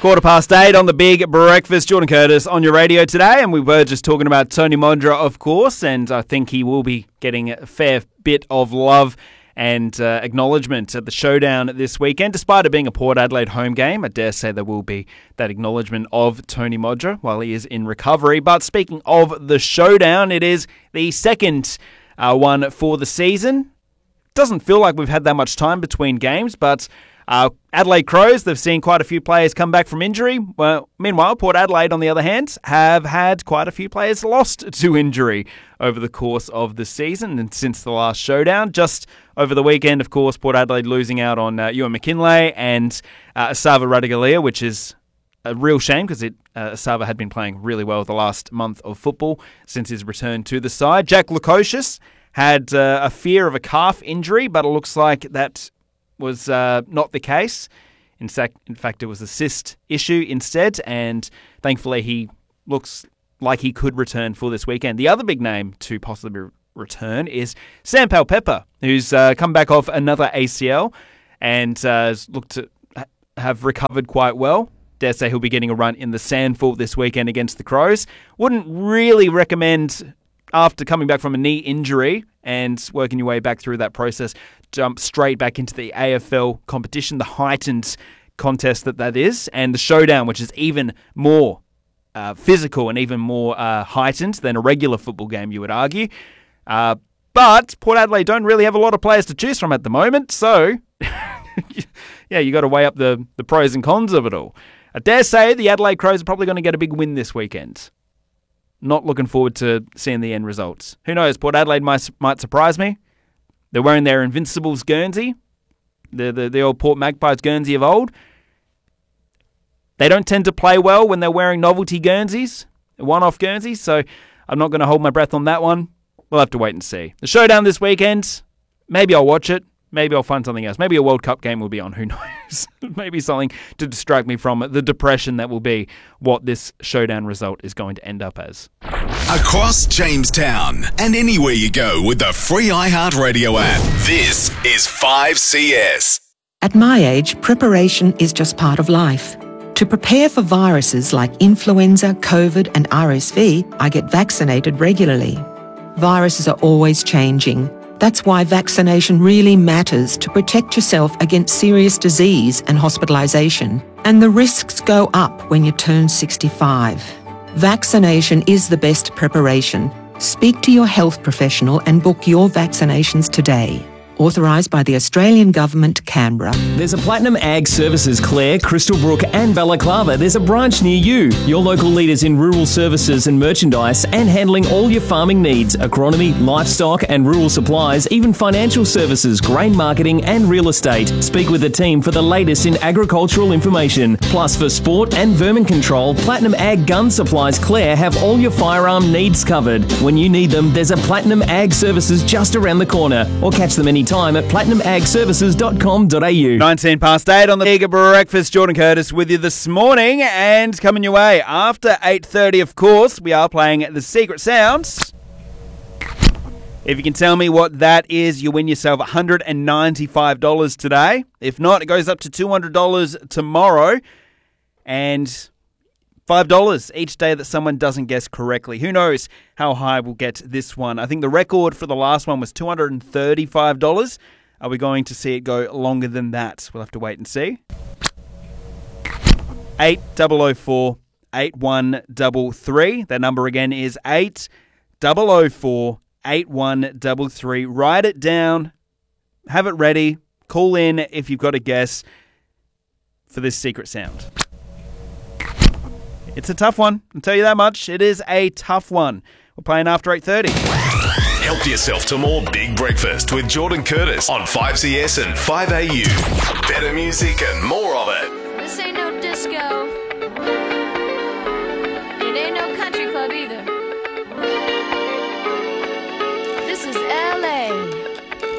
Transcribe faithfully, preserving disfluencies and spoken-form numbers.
Quarter past eight on the Big Breakfast. Jordan Curtis on your radio today, and we were just talking about Tony Modra, of course, and I think he will be getting a fair bit of love and uh, acknowledgement at the showdown this weekend. Despite it being a Port Adelaide home game, I dare say there will be that acknowledgement of Tony Modra while he is in recovery. But speaking of the showdown, it is the second uh, one for the season. Doesn't feel like we've had that much time between games, but Uh, Adelaide Crows, they've seen quite a few players come back from injury. Well, meanwhile, Port Adelaide, on the other hand, have had quite a few players lost to injury over the course of the season and since the last showdown. Just over the weekend, of course, Port Adelaide losing out on uh, Ewan McKinlay and uh, Asava Radigalia, which is a real shame because it uh, Asava had been playing really well the last month of football since his return to the side. Jack Lukosius had uh, a fear of a calf injury, but it looks like that was uh, not the case. In fact, in fact, it was a cyst issue instead, and thankfully he looks like he could return for this weekend. The other big name to possibly return is Sam Powell-Pepper, who's uh, come back off another A C L and uh, has looked to have recovered quite well. Dare say he'll be getting a run in the Sandful this weekend against the Crows. Wouldn't really recommend, after coming back from a knee injury and working your way back through that process, jump straight back into the A F L competition, the heightened contest that that is, and the showdown, which is even more uh, physical and even more uh, heightened than a regular football game, you would argue. Uh, but Port Adelaide don't really have a lot of players to choose from at the moment, so yeah, you got to weigh up the, the pros and cons of it all. I dare say the Adelaide Crows are probably going to get a big win this weekend. Not looking forward to seeing the end results. Who knows? Port Adelaide might, might surprise me. They're wearing their Invincibles Guernsey, the, the the old Port Magpies Guernsey of old. They don't tend to play well when they're wearing novelty Guernseys, one-off Guernseys, so I'm not going to hold my breath on that one. We'll have to wait and see. The showdown this weekend, maybe I'll watch it. Maybe I'll find something else. Maybe a World Cup game will be on. Who knows? Maybe something to distract me from the depression that will be what this showdown result is going to end up as. Across Jamestown and anywhere you go with the free iHeartRadio app. This is five C S. At my age, preparation is just part of life. To prepare for viruses like influenza, COVID, and R S V, I get vaccinated regularly. Viruses are always changing. That's why vaccination really matters to protect yourself against serious disease and hospitalisation. And the risks go up when you turn sixty-five. Vaccination is the best preparation. Speak to your health professional and book your vaccinations today. Authorised by the Australian Government, Canberra. There's a Platinum Ag Services Clare, Crystal Brook and Balaclava. There's a branch near you. Your local leaders in rural services and merchandise and handling all your farming needs, agronomy, livestock and rural supplies, even financial services, grain marketing and real estate. Speak with the team for the latest in agricultural information. Plus for sport and vermin control, Platinum Ag Gun Supplies Clare have all your firearm needs covered. When you need them, there's a Platinum Ag Services just around the corner, or catch them anytime time at platinum ag services dot com dot a u. nineteen past eight on the Big Breakfast. Jordan Curtis with you this morning, and coming your way after eight thirty, of course, we are playing The Secret Sounds. If you can tell me what that is, you win yourself one hundred ninety-five dollars today. If not, it goes up to two hundred dollars tomorrow, and five dollars each day that someone doesn't guess correctly. Who knows how high we'll get this one. I think the record for the last one was two hundred thirty-five dollars. Are we going to see it go longer than that? We'll have to wait and see. eight double oh four, eight one three three. That number again is eight double oh four, eight one three three. Write it down. Have it ready. Call in if you've got a guess for this secret sound. It's a tough one, I'll tell you that much. It is a tough one. We're playing after eight thirty. Help yourself to more Big Breakfast with Jordan Curtis on five C S and five A U. Better music and more of it.